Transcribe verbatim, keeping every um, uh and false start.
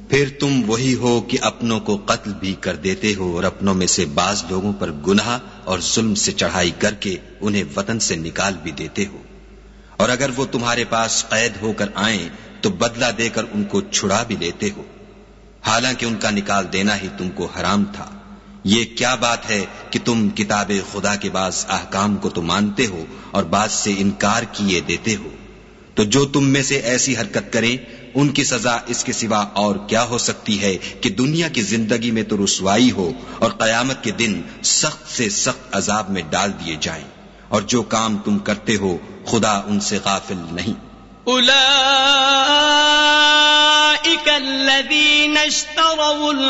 फिर तुम वही हो कि अपनों को कत्ल भी कर देते हो और अपनों में से बाज लोगों पर गुनाह और जुल्म से चढ़ाई करके उन्हें वतन से निकाल भी देते हो। और अगर वो तुम्हारे पास कैद होकर आए तो बदला देकर उनको छुड़ा भी लेते हो, हालांकि उनका निकाल देना ही तुमको हराम था। ये क्या बात है कि तुम किताबे खुदा के बाज अहकाम को तो मानते हो और बाज से इनकार किए देते हो। तो जो तुम में से ऐसी हरकत करें उनकी सजा इसके सिवा और क्या हो सकती है कि दुनिया की जिंदगी में तो रुसवाई हो और कयामत के दिन सख्त से सख्त अजाब में डाल दिए जाएं। और जो काम तुम करते हो खुदा उनसे गाफिल नहीं। उलाइका अल्लज़ीना इश्तरौल